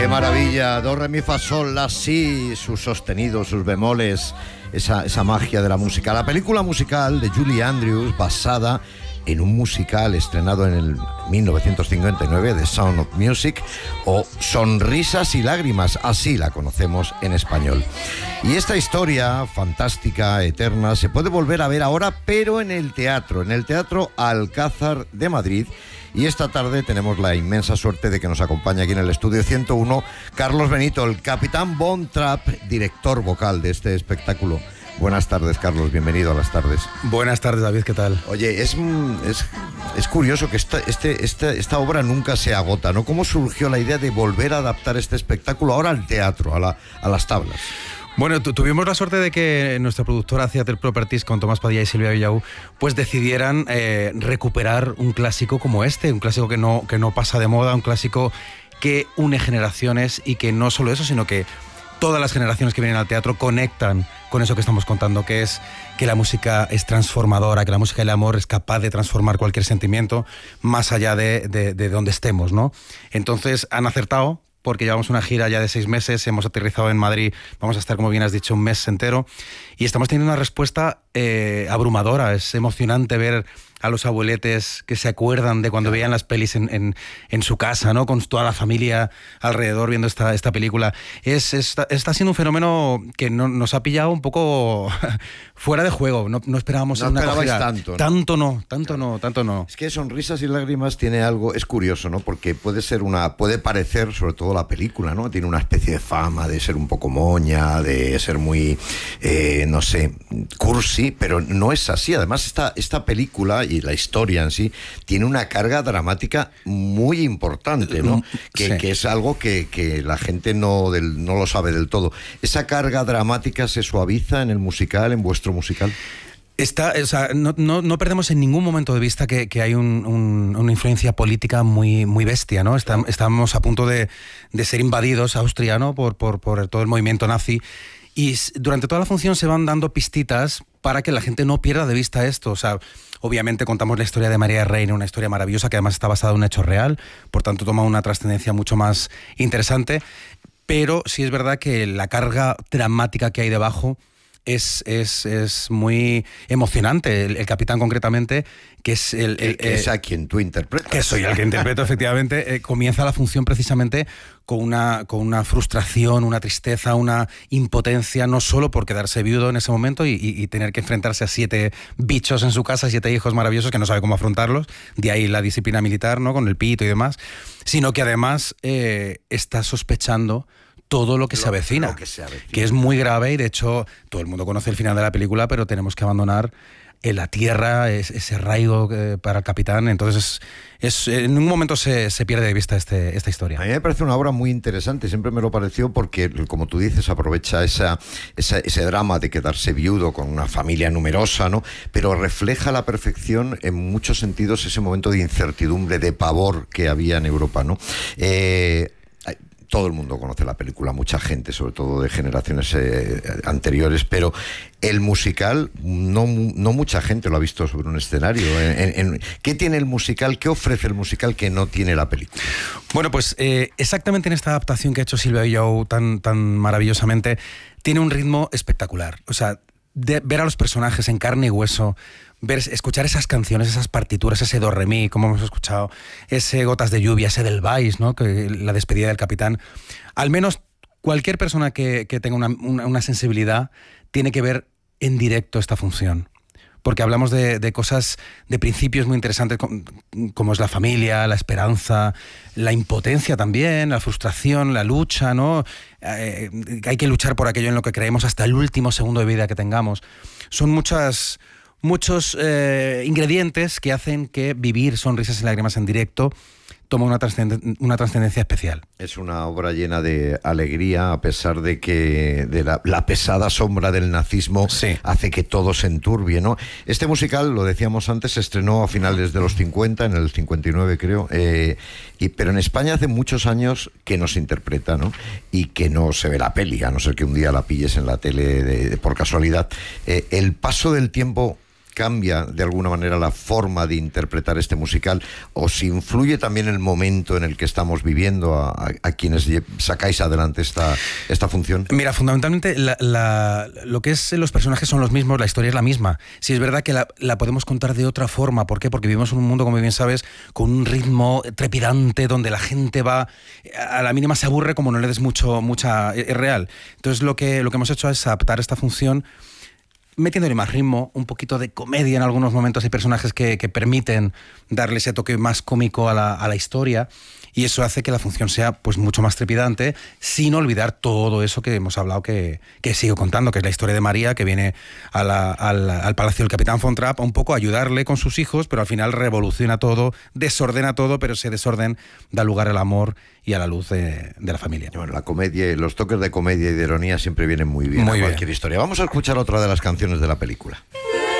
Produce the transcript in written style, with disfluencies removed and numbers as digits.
Qué maravilla, do, re, mi, fa, sol, la, si, sus sostenidos, sus bemoles, esa magia de la música. La película musical de Julie Andrews, basada en un musical estrenado en el 1959, The Sound of Music, o Sonrisas y Lágrimas, así la conocemos en español. Y esta historia fantástica, eterna, se puede volver a ver ahora, pero en el Teatro Alcázar de Madrid. Y esta tarde tenemos la inmensa suerte de que nos acompañe aquí en el estudio 101 Carlos Benito, el Capitán Von Trapp, director vocal de este espectáculo. Buenas tardes, Carlos, bienvenido a las tardes. Buenas tardes, David, ¿qué tal? Oye, es curioso que esta obra nunca se agota, ¿no? ¿Cómo surgió la idea de volver a adaptar este espectáculo ahora al teatro, a las tablas? Bueno, tuvimos la suerte de que nuestra productora Theatre Properties con Tomás Padilla y Silvia Villau pues decidieran recuperar un clásico como este, un clásico que no pasa de moda, un clásico que une generaciones y que no solo eso, sino que todas las generaciones que vienen al teatro conectan con eso que estamos contando, que es que la música es transformadora, que la música y el amor es capaz de transformar cualquier sentimiento más allá de donde estemos, ¿no? Entonces han acertado, porque llevamos una gira ya de 6 meses, hemos aterrizado en Madrid, vamos a estar, como bien has dicho, un mes entero, y estamos teniendo una respuesta abrumadora. Es emocionante ver a los abueletes que se acuerdan de cuando veían las pelis en su casa, ¿no? Con toda la familia alrededor viendo esta película. Está siendo un fenómeno que nos ha pillado un poco fuera de juego. No esperábamos una acogida. Tanto no. Es que Sonrisas y Lágrimas tiene algo, es curioso, ¿no? Porque puede parecer, sobre todo la película, ¿no? Tiene una especie de fama de ser un poco moña, de ser muy, no sé, cursi, pero no es así. Además, esta película y la historia en sí tiene una carga dramática muy importante, ¿no? Sí. Que es algo que la gente no lo sabe del todo. ¿Esa carga dramática se suaviza en el musical, en vuestro musical? No perdemos en ningún momento de vista que hay una influencia política muy, muy bestia, ¿no? Estamos a punto de ser invadidos Austria, ¿no? por todo el movimiento nazi. Y durante toda la función se van dando pistitas para que la gente no pierda de vista esto. O sea, obviamente contamos la historia de María Reina, una historia maravillosa que además está basada en un hecho real, por tanto toma una trascendencia mucho más interesante, pero sí es verdad que la carga dramática que hay debajo es muy emocionante. El capitán, concretamente, que es es a quien tú interpretas. Que soy el que interpreto, efectivamente. Comienza la función precisamente con una frustración, una tristeza, una impotencia, no solo por quedarse viudo en ese momento y tener que enfrentarse a 7 bichos en su casa, 7 hijos maravillosos que no sabe cómo afrontarlos, de ahí la disciplina militar, ¿no? Con el pito y demás, sino que además está sospechando todo lo que se avecina, que es muy grave, y de hecho todo el mundo conoce el final de la película, pero tenemos que abandonar en la tierra ese arraigo para el capitán. Entonces en un momento se pierde de vista esta historia. A mí me parece una obra muy interesante, siempre me lo pareció, porque, como tú dices, aprovecha ese drama de quedarse viudo con una familia numerosa, ¿no? Pero refleja a la perfección en muchos sentidos ese momento de incertidumbre, de pavor que había en Europa, ¿no? Todo el mundo conoce la película, mucha gente, sobre todo de generaciones anteriores, pero el musical, no mucha gente lo ha visto sobre un escenario. ¿Qué tiene el musical, qué ofrece el musical que no tiene la película? Bueno, pues exactamente en esta adaptación que ha hecho Silvia Villau tan maravillosamente, tiene un ritmo espectacular. O sea, ver a los personajes en carne y hueso, escuchar esas canciones, esas partituras, ese do re mi, como hemos escuchado, ese Gotas de lluvia, ese del Vais, ¿no? Que la despedida del capitán. Al menos cualquier persona que tenga una sensibilidad tiene que ver en directo esta función, porque hablamos de cosas, de principios muy interesantes, como es la familia, la esperanza, la impotencia también, la frustración, la lucha, ¿no? Hay que luchar por aquello en lo que creemos hasta el último segundo de vida que tengamos. Son muchos ingredientes que hacen que vivir Sonrisas y Lágrimas en directo toma una trascendencia especial. Es una obra llena de alegría, a pesar de que la pesada sombra del nazismo hace que todo se enturbie, ¿no? Este musical, lo decíamos antes, se estrenó a finales de los 50, en el 59 creo, pero en España hace muchos años que no se interpreta, ¿no? Y que no se ve la peli, a no ser que un día la pilles en la tele por casualidad. El paso del tiempo cambia de alguna manera la forma de interpretar este musical, o si influye también el momento en el que estamos viviendo a quienes sacáis adelante esta función. Mira, fundamentalmente lo que es los personajes son los mismos, la historia es la misma. Si es verdad que la podemos contar de otra forma. ¿Por qué? Porque vivimos en un mundo, como bien sabes, con un ritmo trepidante, donde la gente va, a la mínima se aburre, como no le des mucha... Es real. Entonces lo que hemos hecho es adaptar esta función metiéndole más ritmo, un poquito de comedia en algunos momentos. Hay personajes que permiten darle ese toque más cómico a la historia, y eso hace que la función sea pues mucho más trepidante, sin olvidar todo eso que hemos hablado, que sigo contando, que es la historia de María, que viene al palacio del Capitán Von Trapp a un poco a ayudarle con sus hijos, pero al final revoluciona todo, desordena todo, pero ese desorden da lugar al amor y a la luz de la familia. Bueno, la comedia, los toques de comedia y de ironía siempre vienen muy bien a cualquier historia. Vamos a escuchar otra de las canciones de la película.